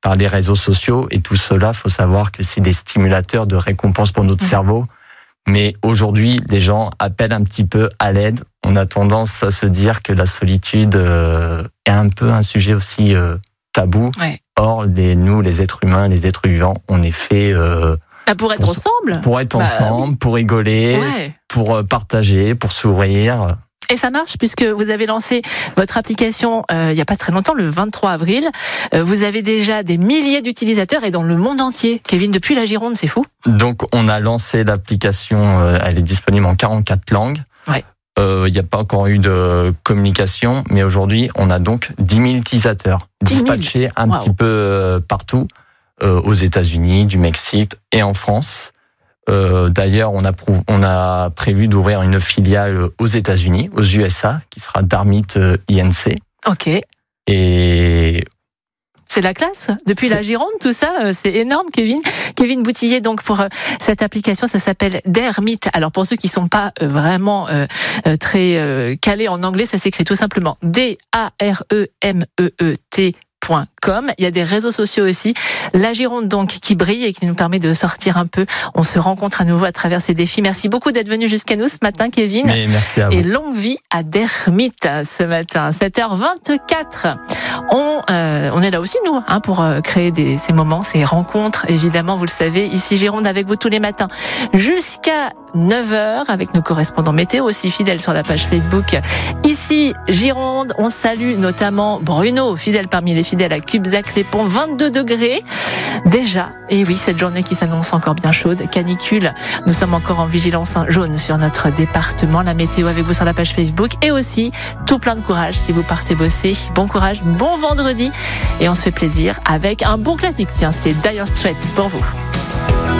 par les réseaux sociaux. Et tout cela, faut savoir que c'est des stimulateurs de récompense pour notre cerveau. Mais aujourd'hui, les gens appellent un petit peu à l'aide. On a tendance à se dire que la solitude est un peu un sujet aussi tabou. Ouais. Or, nous, les êtres humains, les êtres vivants, on est fait... pour être ensemble. Pour être ensemble, oui. pour rigoler, pour partager, pour sourire. Et ça marche puisque vous avez lancé votre application il n'y a pas très longtemps, le 23 avril. Vous avez déjà des milliers d'utilisateurs et dans le monde entier. Kevin, depuis la Gironde, c'est fou. Donc, on a lancé l'application, elle est disponible en 44 langues. Ouais. Il n'y a pas encore eu de communication, mais aujourd'hui, on a donc 10 000 utilisateurs 10 000. dispatchés un petit peu partout, aux États-Unis, du Mexique et en France. D'ailleurs, on a prévu d'ouvrir une filiale aux États-Unis, aux USA, qui sera Dartmouth INC. Ok. Et c'est la classe. Depuis la Gironde, tout ça, c'est énorme, Kevin. Kevin Boutillier, donc, pour cette application, ça s'appelle Dartmouth. Alors, pour ceux qui sont pas vraiment très calés en anglais, ça s'écrit tout simplement DAREMEET.com. Il y a des réseaux sociaux aussi. La Gironde, donc, qui brille et qui nous permet de sortir un peu. On se rencontre à nouveau à travers ces défis. Merci beaucoup d'être venu jusqu'à nous ce matin, Kevin. Mais merci à vous. Et longue vie à Dartmouth ce matin, 7h24. On est là aussi, nous, pour créer ces moments, ces rencontres, évidemment, vous le savez. Ici, Gironde avec vous tous les matins. Jusqu'à 9h, avec nos correspondants météo aussi fidèles sur la page Facebook. Ici, Gironde, on salue notamment Bruno, fidèle parmi les fidèles à Cubzac-les-Ponts, 22 degrés déjà. Et oui, cette journée qui s'annonce encore bien chaude, canicule. Nous sommes encore en vigilance jaune sur notre département. La météo avec vous sur la page Facebook et aussi tout plein de courage si vous partez bosser. Bon courage, bon vendredi et on se fait plaisir avec un bon classique. Tiens, c'est Dire Straits pour vous.